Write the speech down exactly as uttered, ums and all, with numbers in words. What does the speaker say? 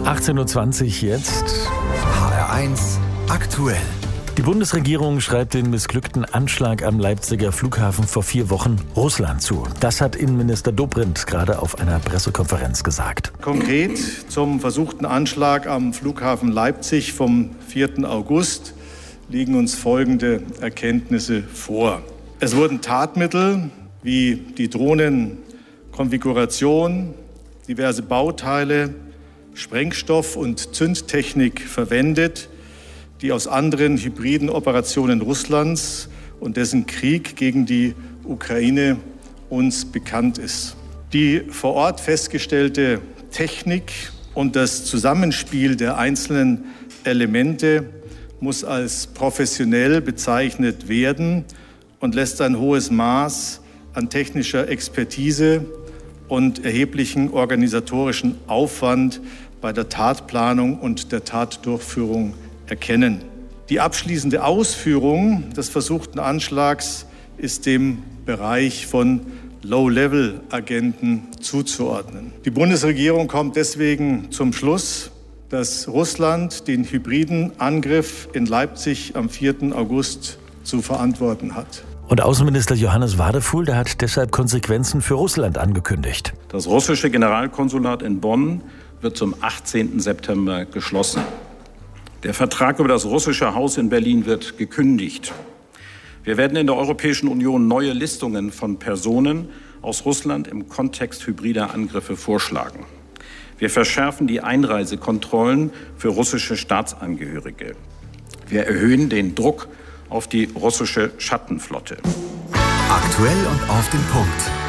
achtzehn Uhr zwanzig jetzt. H R eins aktuell. Die Bundesregierung schreibt den missglückten Anschlag am Leipziger Flughafen vor vier Wochen Russland zu. Das hat Innenminister Dobrindt gerade auf einer Pressekonferenz gesagt. Konkret zum versuchten Anschlag am Flughafen Leipzig vom vierten August liegen uns folgende Erkenntnisse vor. Es wurden Tatmittel wie die Drohnenkonfiguration, diverse Bauteile, Sprengstoff und Zündtechnik verwendet, die aus anderen hybriden Operationen Russlands und dessen Krieg gegen die Ukraine uns bekannt ist. Die vor Ort festgestellte Technik und das Zusammenspiel der einzelnen Elemente muss als professionell bezeichnet werden und lässt ein hohes Maß an technischer Expertise und erheblichen organisatorischen Aufwand bei der Tatplanung und der Tatdurchführung erkennen. Die abschließende Ausführung des versuchten Anschlags ist dem Bereich von Low-Level-Agenten zuzuordnen. Die Bundesregierung kommt deswegen zum Schluss, dass Russland den hybriden Angriff in Leipzig am vierten August zu verantworten hat. Und Außenminister Johannes Wadefuhl, der hat deshalb Konsequenzen für Russland angekündigt. Das russische Generalkonsulat in Bonn wird zum achtzehnten September geschlossen. Der Vertrag über das russische Haus in Berlin wird gekündigt. Wir werden in der Europäischen Union neue Listungen von Personen aus Russland im Kontext hybrider Angriffe vorschlagen. Wir verschärfen die Einreisekontrollen für russische Staatsangehörige. Wir erhöhen den Druck auf die russische Schattenflotte. Aktuell und auf den Punkt.